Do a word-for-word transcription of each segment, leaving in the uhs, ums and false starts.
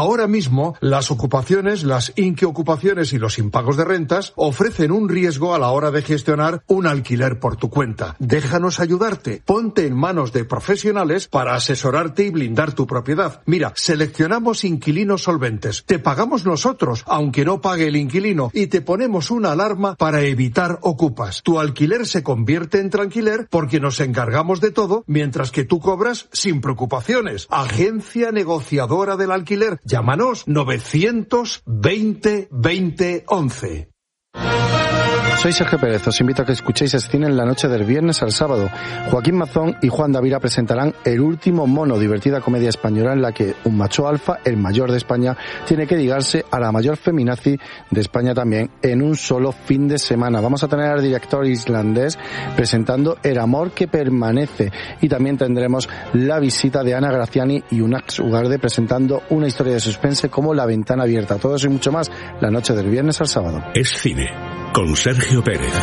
Ahora mismo, las ocupaciones, las inquiocupaciones y los impagos de rentas ofrecen un riesgo a la hora de gestionar un alquiler por tu cuenta. Déjanos ayudarte. Ponte en manos de profesionales para asesorarte y blindar tu propiedad. Mira, seleccionamos inquilinos solventes. Te pagamos nosotros, aunque no pague el inquilino, y te ponemos una alarma para evitar ocupas. Tu alquiler se convierte en tranquiler porque nos encargamos de todo, mientras que tú cobras sin preocupaciones. Agencia negociadora del alquiler. Llámanos novecientos veinte veinte once. Soy Sergio Pérez, os invito a que escuchéis Cine en la noche del viernes al sábado. Joaquín Mazón y Juan Davira presentarán El último mono, divertida comedia española en la que un macho alfa, el mayor de España, tiene que ligarse a la mayor feminazi de España también en un solo fin de semana. Vamos a tener al director islandés presentando El amor que permanece, y también tendremos la visita de Ana Graciani y Unax Ugarde presentando una historia de suspense como La ventana abierta. Todo eso y mucho más la noche del viernes al sábado. Es Cine con Sergio Pérez.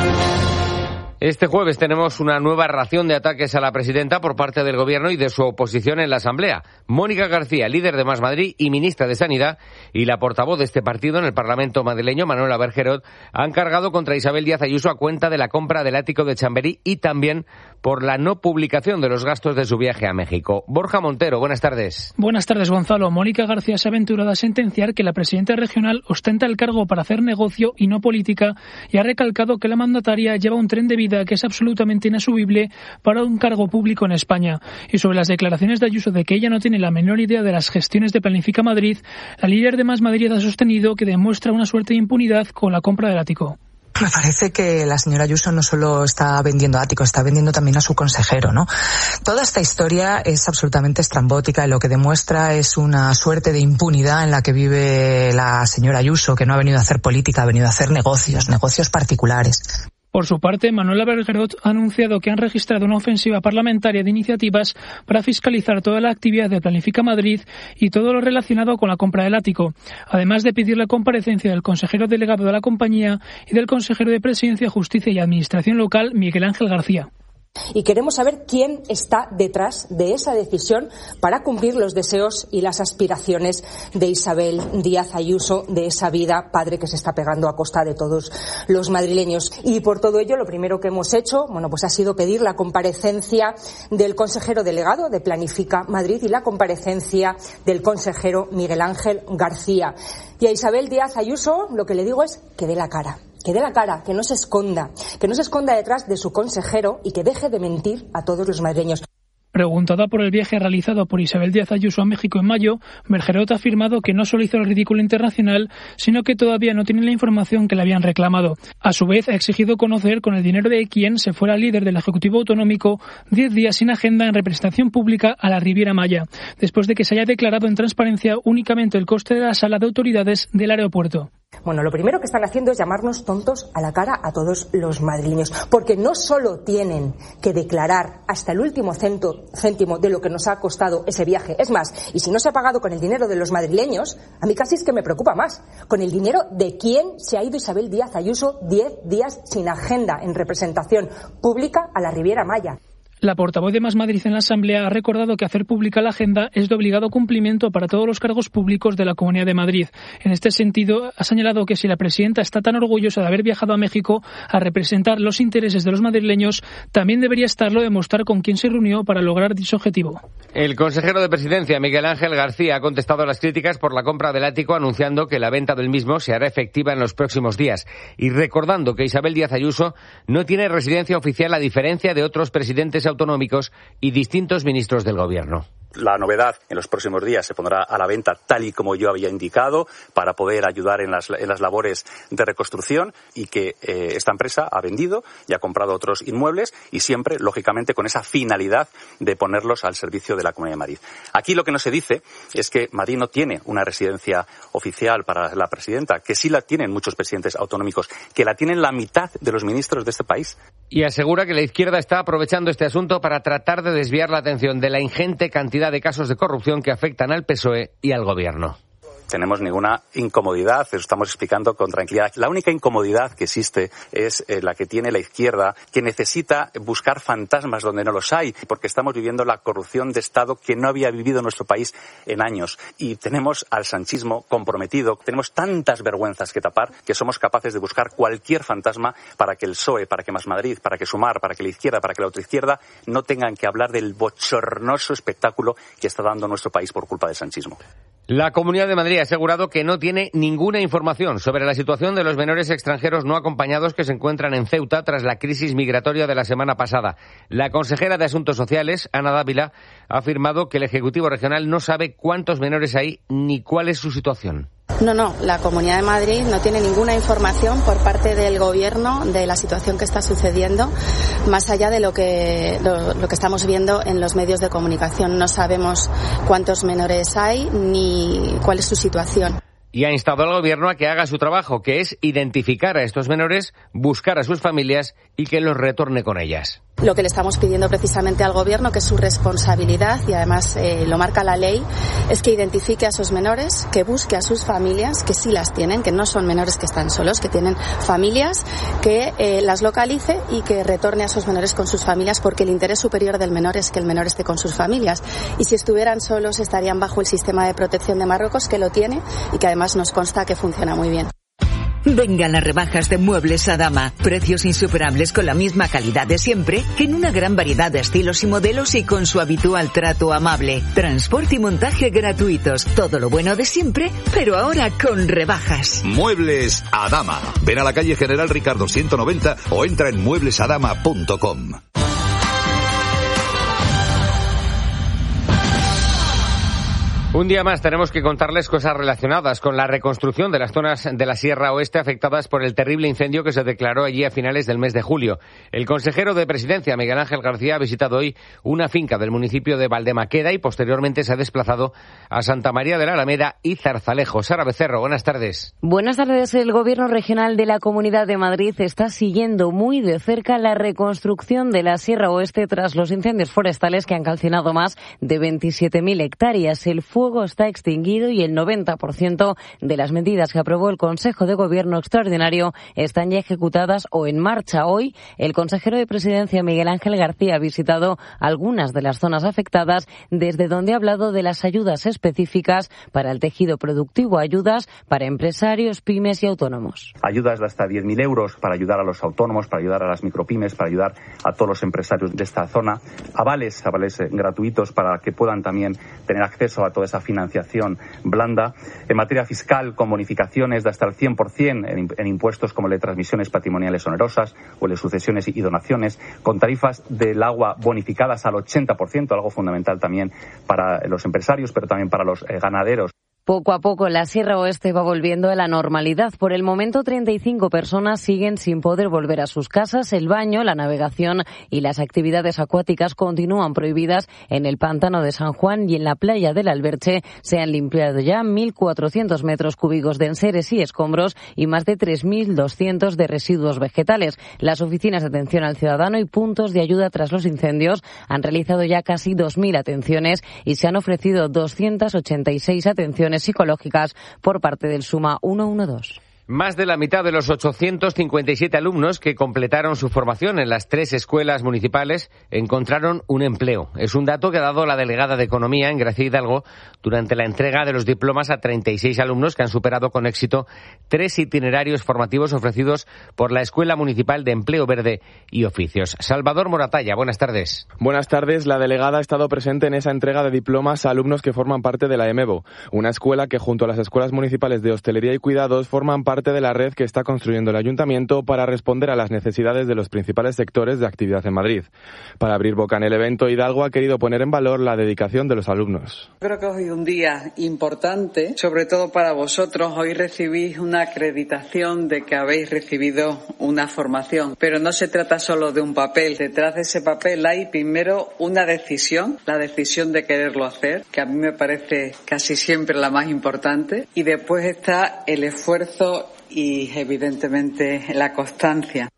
Este jueves tenemos una nueva ración de ataques a la presidenta por parte del Gobierno y de su oposición en la Asamblea. Mónica García, líder de Más Madrid y ministra de Sanidad, y la portavoz de este partido en el Parlamento madrileño, Manuela Bergerot, han cargado contra Isabel Díaz Ayuso a cuenta de la compra del ático de Chamberí y también por la no publicación de los gastos de su viaje a México. Borja Montero, buenas tardes. Buenas tardes, Gonzalo. Mónica García se ha aventurado a sentenciar que la presidenta regional ostenta el cargo para hacer negocio y no política, y ha recalcado que la mandataria lleva un tren de vida que es absolutamente inasumible para un cargo público en España. Y sobre las declaraciones de Ayuso de que ella no tiene la menor idea de las gestiones de Planifica Madrid, la líder de Más Madrid ha sostenido que demuestra una suerte de impunidad con la compra del ático. Me parece que la señora Ayuso no solo está vendiendo áticos, está vendiendo también a su consejero, ¿no? Toda esta historia es absolutamente estrambótica y lo que demuestra es una suerte de impunidad en la que vive la señora Ayuso, que no ha venido a hacer política, ha venido a hacer negocios, negocios particulares. Por su parte, Manuela Bergerot ha anunciado que han registrado una ofensiva parlamentaria de iniciativas para fiscalizar toda la actividad de Planifica Madrid y todo lo relacionado con la compra del ático, además de pedir la comparecencia del consejero delegado de la compañía y del consejero de Presidencia, Justicia y Administración Local, Miguel Ángel García. Y queremos saber quién está detrás de esa decisión para cumplir los deseos y las aspiraciones de Isabel Díaz Ayuso, de esa vida padre que se está pegando a costa de todos los madrileños. Y por todo ello, lo primero que hemos hecho, bueno, pues ha sido pedir la comparecencia del consejero delegado de Planifica Madrid y la comparecencia del consejero Miguel Ángel García. Y a Isabel Díaz Ayuso lo que le digo es que dé la cara. Que dé la cara, que no se esconda, que no se esconda detrás de su consejero y que deje de mentir a todos los madrileños. Preguntada por el viaje realizado por Isabel Díaz Ayuso a México en mayo, Bergerot ha afirmado que no solo hizo el ridículo internacional, sino que todavía no tiene la información que le habían reclamado. A su vez, ha exigido conocer con el dinero de quién se fuera líder del Ejecutivo Autonómico diez días sin agenda en representación pública a la Riviera Maya, después de que se haya declarado en transparencia únicamente el coste de la sala de autoridades del aeropuerto. Bueno, lo primero que están haciendo es llamarnos tontos a la cara a todos los madrileños, porque no solo tienen que declarar hasta el último cento, céntimo de lo que nos ha costado ese viaje, es más, y si no se ha pagado con el dinero de los madrileños, a mí casi es que me preocupa más, con el dinero de quién se ha ido Isabel Díaz Ayuso diez días sin agenda en representación pública a la Riviera Maya. La portavoz de Más Madrid en la Asamblea ha recordado que hacer pública la agenda es de obligado cumplimiento para todos los cargos públicos de la Comunidad de Madrid. En este sentido, ha señalado que si la presidenta está tan orgullosa de haber viajado a México a representar los intereses de los madrileños, también debería estarlo de mostrar con quién se reunió para lograr dicho objetivo. El consejero de Presidencia, Miguel Ángel García, ha contestado a las críticas por la compra del ático, anunciando que la venta del mismo se hará efectiva en los próximos días y recordando que Isabel Díaz Ayuso no tiene residencia oficial a diferencia de otros presidentes autonómicos y distintos ministros del Gobierno. La novedad en los próximos días se pondrá a la venta tal y como yo había indicado para poder ayudar en las, en las labores de reconstrucción y que eh, esta empresa ha vendido y ha comprado otros inmuebles y siempre, lógicamente, con esa finalidad de ponerlos al servicio de la Comunidad de Madrid. Aquí lo que no se dice es que Madrid no tiene una residencia oficial para la presidenta, que sí la tienen muchos presidentes autonómicos, que la tienen la mitad de los ministros de este país. Y asegura que la izquierda está aprovechando este asunto para tratar de desviar la atención de la ingente cantidad de casos de corrupción que afectan al P S O E y al Gobierno. tenemos ninguna incomodidad, eso estamos explicando con tranquilidad. La única incomodidad que existe es eh, la que tiene la izquierda, que necesita buscar fantasmas donde no los hay, porque estamos viviendo la corrupción de Estado que no había vivido nuestro país en años. Y tenemos al sanchismo comprometido, tenemos tantas vergüenzas que tapar que somos capaces de buscar cualquier fantasma para que el P S O E, para que Más Madrid, para que Sumar, para que la izquierda, para que la otra izquierda no tengan que hablar del bochornoso espectáculo que está dando nuestro país por culpa del sanchismo. La Comunidad de Madrid ha asegurado que no tiene ninguna información sobre la situación de los menores extranjeros no acompañados que se encuentran en Ceuta tras la crisis migratoria de la semana pasada. La consejera de Asuntos Sociales, Ana Dávila, ha afirmado que el Ejecutivo Regional no sabe cuántos menores hay ni cuál es su situación. No, no, la Comunidad de Madrid no tiene ninguna información por parte del Gobierno de la situación que está sucediendo, más allá de lo que, lo, lo que estamos viendo en los medios de comunicación. No sabemos cuántos menores hay ni cuál es su situación. Y ha instado al Gobierno a que haga su trabajo, que es identificar a estos menores, buscar a sus familias y que los retorne con ellas. Lo que le estamos pidiendo precisamente al Gobierno, que es su responsabilidad y además eh, lo marca la ley, es que identifique a esos menores, que busque a sus familias, que sí las tienen, que no son menores que están solos, que tienen familias, que eh, las localice y que retorne a esos menores con sus familias, porque el interés superior del menor es que el menor esté con sus familias. Y si estuvieran solos estarían bajo el sistema de protección de Marruecos, que lo tiene y que además nos consta que funciona muy bien. Vengan las rebajas de Muebles Adama. Precios insuperables con la misma calidad de siempre, en una gran variedad de estilos y modelos y con su habitual trato amable. Transporte y montaje gratuitos. Todo lo bueno de siempre, pero ahora con rebajas. Muebles Adama. Ven a la calle General Ricardo ciento noventa o entra en muebles adama punto com. Un día más tenemos que contarles cosas relacionadas con la reconstrucción de las zonas de la Sierra Oeste afectadas por el terrible incendio que se declaró allí a finales del mes de julio. El consejero de Presidencia, Miguel Ángel García, ha visitado hoy una finca del municipio de Valdemaqueda y posteriormente se ha desplazado a Santa María de la Alameda y Zarzalejo. Sara Becerro, buenas tardes. Buenas tardes. El Gobierno regional de la Comunidad de Madrid está siguiendo muy de cerca la reconstrucción de la Sierra Oeste tras los incendios forestales que han calcinado más de veintisiete mil hectáreas. El fuego está extinguido y el noventa por ciento de las medidas que aprobó el Consejo de Gobierno Extraordinario están ya ejecutadas o en marcha. Hoy, el consejero de Presidencia, Miguel Ángel García, ha visitado algunas de las zonas afectadas, desde donde ha hablado de las ayudas específicas para el tejido productivo, ayudas para empresarios, pymes y autónomos. Ayudas de hasta diez mil euros para ayudar a los autónomos, para ayudar a las micropymes, para ayudar a todos los empresarios de esta zona. Avales, avales eh, gratuitos para que puedan también tener acceso a toda esa financiación blanda. En materia fiscal, con bonificaciones de hasta el cien por ciento en, en impuestos como el de transmisiones patrimoniales onerosas o el de sucesiones y donaciones, con tarifas del agua bonificadas al ochenta por ciento, algo fundamental también para los empresarios, pero también para los eh, ganaderos. Poco a poco la Sierra Oeste va volviendo a la normalidad. Por el momento, treinta y cinco personas siguen sin poder volver a sus casas. El baño, la navegación y las actividades acuáticas continúan prohibidas en el pantano de San Juan y en la playa del Alberche. Se han limpiado ya mil cuatrocientos metros cúbicos de enseres y escombros y más de tres mil doscientos de residuos vegetales. Las oficinas de atención al ciudadano y puntos de ayuda tras los incendios han realizado ya casi dos mil atenciones y se han ofrecido doscientas ochenta y seis atenciones psicológicas por parte del Suma ciento doce. Más de la mitad de los ochocientos cincuenta y siete alumnos que completaron su formación en las tres escuelas municipales encontraron un empleo. Es un dato que ha dado la delegada de Economía en Gracia Hidalgo durante la entrega de los diplomas a treinta y seis alumnos que han superado con éxito tres itinerarios formativos ofrecidos por la Escuela Municipal de Empleo Verde y Oficios. Salvador Moratalla, buenas tardes. Buenas tardes. La delegada ha estado presente en esa entrega de diplomas a alumnos que forman parte de la EMEVO, una escuela que junto a las escuelas municipales de hostelería y cuidados forman parte de la red que está construyendo el Ayuntamiento para responder a las necesidades de los principales sectores de actividad en Madrid. Para abrir boca en el evento, Hidalgo ha querido poner en valor la dedicación de los alumnos. Creo que hoy es un día importante, sobre todo para vosotros. Hoy recibís una acreditación de que habéis recibido una formación, pero no se trata solo de un papel. Detrás de ese papel hay primero una decisión, la decisión de quererlo hacer, que a mí me parece casi siempre la más importante, y después está el esfuerzo y evidentemente la constancia.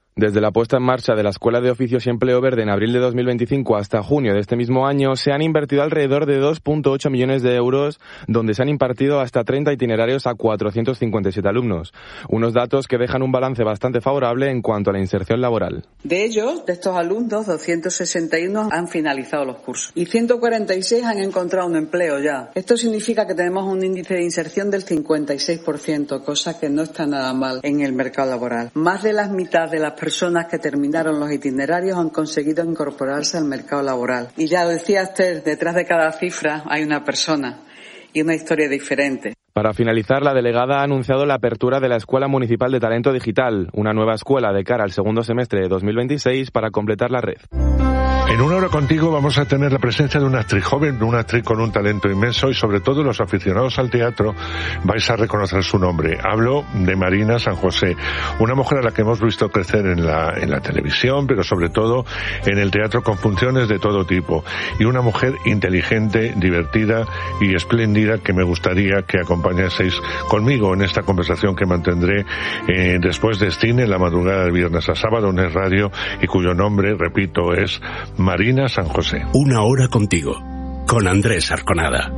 Desde la puesta en marcha de la Escuela de Oficios y Empleo Verde en abril de dos mil veinticinco hasta junio de este mismo año, se han invertido alrededor de dos coma ocho millones de euros, donde se han impartido hasta treinta itinerarios a cuatrocientos cincuenta y siete alumnos. Unos datos que dejan un balance bastante favorable en cuanto a la inserción laboral. De ellos, de estos alumnos, doscientos sesenta y uno han finalizado los cursos y ciento cuarenta y seis han encontrado un empleo ya. Esto significa que tenemos un índice de inserción del cincuenta y seis por ciento, cosa que no está nada mal en el mercado laboral. Más de la mitad de las personas que terminaron los itinerarios han conseguido incorporarse al mercado laboral. Y ya lo decía usted, detrás de cada cifra hay una persona y una historia diferente. Para finalizar, la delegada ha anunciado la apertura de la Escuela Municipal de Talento Digital, una nueva escuela de cara al segundo semestre de dos mil veintiséis para completar la red. En Una Hora Contigo vamos a tener la presencia de una actriz joven, una actriz con un talento inmenso y sobre todo los aficionados al teatro vais a reconocer su nombre. Hablo de Marina San José, una mujer a la que hemos visto crecer en la, en la televisión, pero sobre todo en el teatro con funciones de todo tipo. Y una mujer inteligente, divertida y espléndida que me gustaría que acompañaseis conmigo en esta conversación que mantendré eh, después de cine en la madrugada del viernes a sábado en Es Radio y cuyo nombre, repito, es Marina San José. Una Hora Contigo, con Andrés Arconada.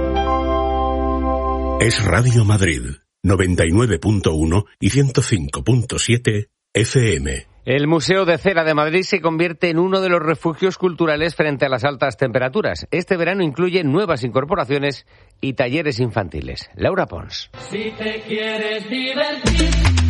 Es Radio Madrid, noventa y nueve punto uno y ciento cinco punto siete F M. El Museo de Cera de Madrid se convierte en uno de los refugios culturales frente a las altas temperaturas. Este verano incluye nuevas incorporaciones y talleres infantiles. Laura Pons. Si te quieres divertir,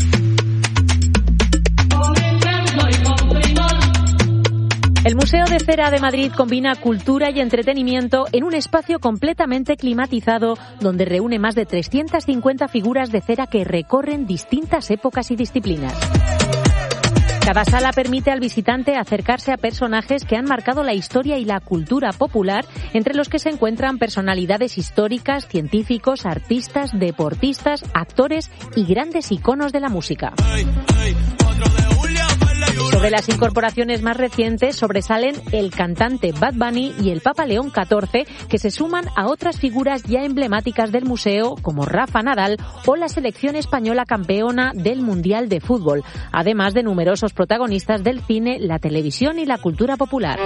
el Museo de Cera de Madrid combina cultura y entretenimiento en un espacio completamente climatizado donde reúne más de trescientas cincuenta figuras de cera que recorren distintas épocas y disciplinas. Cada sala permite al visitante acercarse a personajes que han marcado la historia y la cultura popular, entre los que se encuentran personalidades históricas, científicos, artistas, deportistas, actores y grandes iconos de la música. Sobre las incorporaciones más recientes sobresalen el cantante Bad Bunny y el Papa León catorce, que se suman a otras figuras ya emblemáticas del museo, como Rafa Nadal o la selección española campeona del Mundial de Fútbol, además de numerosos protagonistas del cine, la televisión y la cultura popular.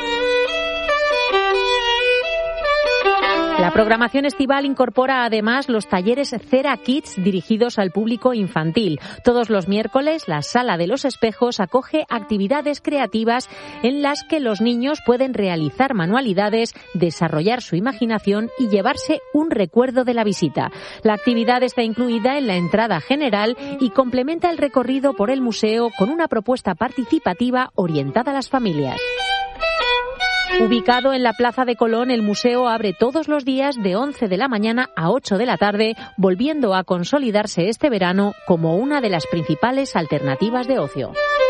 La programación estival incorpora además los talleres Cera Kids dirigidos al público infantil. Todos los miércoles, la Sala de los Espejos acoge actividades creativas en las que los niños pueden realizar manualidades, desarrollar su imaginación y llevarse un recuerdo de la visita. La actividad está incluida en la entrada general y complementa el recorrido por el museo con una propuesta participativa orientada a las familias. Ubicado en la Plaza de Colón, el museo abre todos los días de once de la mañana a ocho de la tarde, volviendo a consolidarse este verano como una de las principales alternativas de ocio.